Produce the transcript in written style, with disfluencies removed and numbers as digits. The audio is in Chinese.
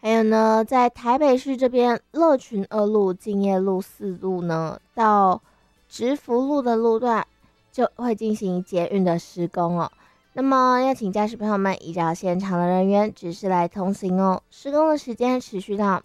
还有呢，在台北市这边，乐群2路、敬业路4路呢，到直福路的路段就会进行捷运的施工哦。那么要请驾驶朋友们依照现场的人员指示来通行哦。施工的时间持续到